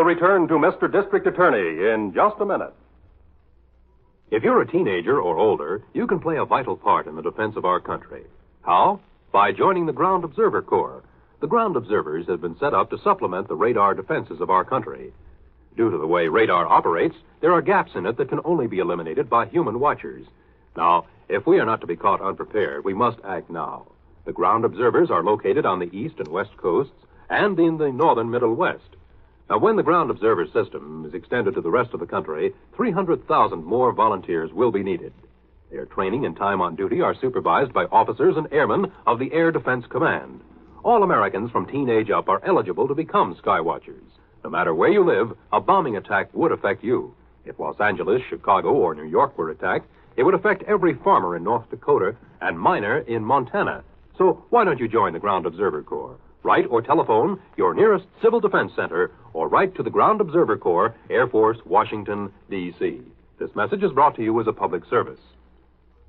return to Mr. District Attorney in just a minute. If you're a teenager or older, you can play a vital part in the defense of our country. How? By joining the Ground Observer Corps. The ground observers have been set up to supplement the radar defenses of our country. Due to the way radar operates, there are gaps in it that can only be eliminated by human watchers. Now, if we are not to be caught unprepared, we must act now. The ground observers are located on the east and west coasts and in the northern Middle West. Now, when the ground observer system is extended to the rest of the country, 300,000 more volunteers will be needed. Their training and time on duty are supervised by officers and airmen of the Air Defense Command. All Americans from teenage up are eligible to become sky watchers. No matter where you live, a bombing attack would affect you. If Los Angeles, Chicago, or New York were attacked, it would affect every farmer in North Dakota and miner in Montana. So why don't you join the Ground Observer Corps? Write or telephone your nearest Civil Defense Center or write to the Ground Observer Corps, Air Force, Washington, D.C. This message is brought to you as a public service.